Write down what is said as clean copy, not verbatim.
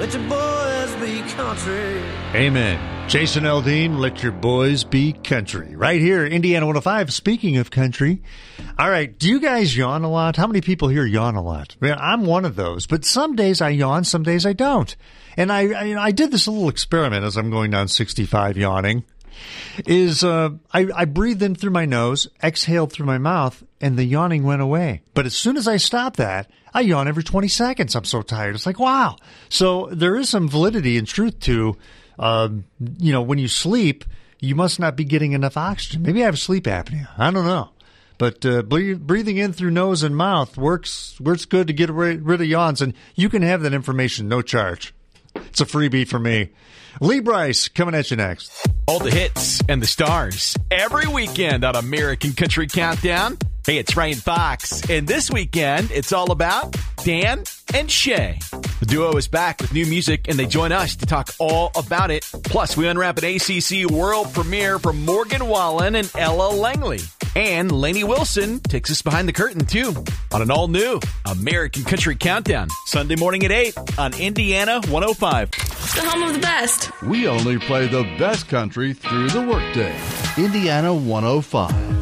let your boys be country. Amen. Jason Aldean, let your boys be country. Right here, Indiana 105. Speaking of country, all right, do you guys yawn a lot? How many people here yawn a lot? Man, I'm one of those, but some days I yawn, some days I don't. And I did this little experiment as I'm going down 65 yawning. I breathed in through my nose, exhaled through my mouth, and the yawning went away. But as soon as I stopped that, I yawn every 20 seconds. I'm so tired. It's like, wow. So there is some validity and truth to, when you sleep, you must not be getting enough oxygen. Maybe I have sleep apnea. I don't know. But breathing in through nose and mouth works good to get rid of yawns. And you can have that information, no charge. It's a freebie for me. Lee Brice coming at you next. All the hits and the stars every weekend on American Country Countdown. Hey, it's Ryan Fox, and this weekend it's all about Dan and Shay. The duo is back with new music, and they join us to talk all about it. Plus, we unwrap an ACC world premiere from Morgan Wallen and Ella Langley. And Lainey Wilson takes us behind the curtain, too, on an all-new American Country Countdown. Sunday morning at 8 on Indiana 105. The home of the best. We only play the best country through the workday. Indiana 105.